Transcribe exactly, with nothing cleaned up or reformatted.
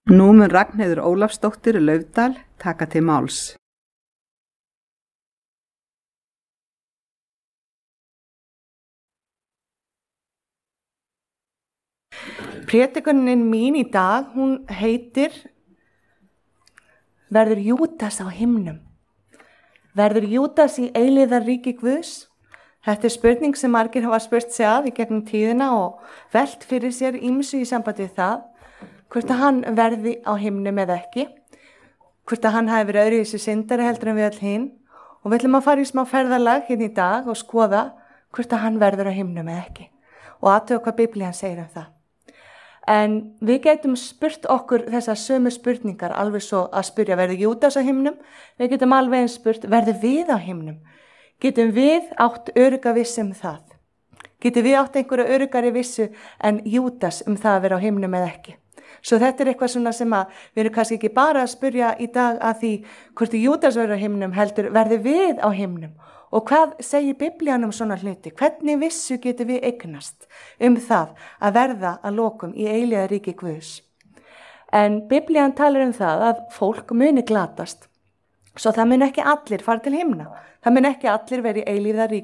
Nú mun Ragnheiður Ólafsdóttir Laufdal taka til máls. Prédikunin mín í dag, hún heitir Verður Júdas á himnum? Verður Júdas í eilífðarríki Guðs? Þetta er spurning sem margir hafa spurt sig að í gegnum tíðina og velt fyrir sér ýmsu í sambandi við það, hvort að hann verði á himnum eða ekki, hvort að hann hafi verið öðruvísi syndari heldur en við öll hin, og við ætlum að fara í smá ferðalag hérna í dag og skoða hvort að hann verður á himnum eða ekki og athuga hvað Biblían segir um það. En við getum spurt okkur þessar sömu spurningar alveg svo að spyrja verður Júdas á himnum, við getum alveg eins spurt verður við á himnum, getum við átt örugga vissu um það, getum við átt einhverja öruggari vissu en Júdas um það að vera á himnum eða ekki. Svo þetta er eitthvað svona sem að við erum kannski ekki bara að spyrja í dag að því hvort Júdas verður á himnum heldur verður við á himnum. Og hvað segir Biblían um svona hluti? Hvernig vissu getur við eignast um það að verða að lokum í eilífðarríki Guðs? En Biblían talar um það að fólk muni glatast, svo það mun ekki allir fara til himna. Það mun ekki allir vera í eilífðarríki